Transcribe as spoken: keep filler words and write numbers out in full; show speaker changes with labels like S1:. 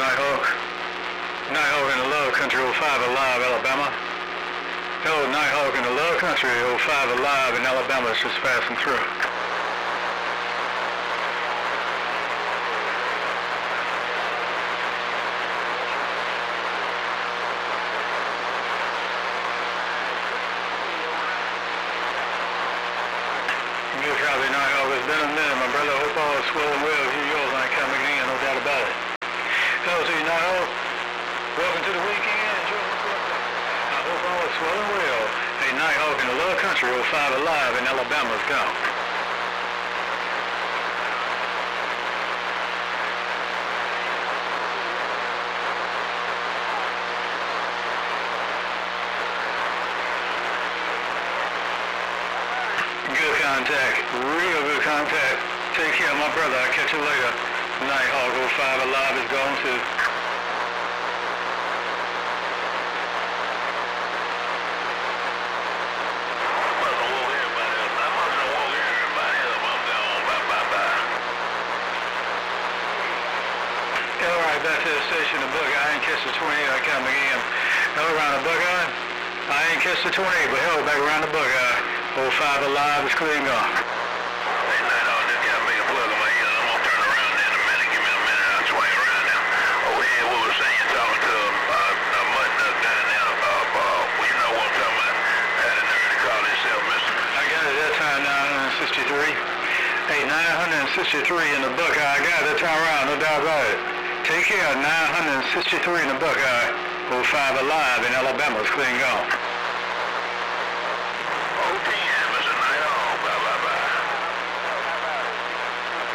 S1: Nighthawk. Nighthawk in the Love Country, oh five Alive, Alabama. Hello, Nighthawk in the Love Country, oh five Alive in Alabama. It's just passing through. Good copy, Nighthawk. It's been a minute, my brother. I hope all is well and well. Here yours, I ain't coming in, no doubt about it. Hello to you, Nighthawk. Welcome to the weekend. Enjoy the birthday. I hope all is well and well. Hey, Nighthawk in the Love Country, oh five Alive in Alabama's gone. Good contact. Real good contact. Take care, my brother. I'll catch you later. Nighthawk oh five Alive is gone too. All right, back to the station, the Buckeye. I ain't catch the twenty-eight. I count again. Hell around the Buckeye. I ain't catch the twenty-eight, but hell back around the Buckeye. oh five Alive is clear and gone.
S2: Hey, Nighthawk, just gotta make a plug in my ear. I'm gonna turn around in a minute. Give me a minute. I'll swing around now. Over here, what was saying? You're talking to uh, a mud nut down there. Uh, uh, well, you know what I'm talking about. Had a nerve to call himself, mister.
S1: I got it that time, nine sixty-three. Hey, nine sixty-three in the Buckeye. I got it that time around, no doubt about it. Take care, nine sixty-three in the Buckeye. oh five Alive in Alabama is clean gone.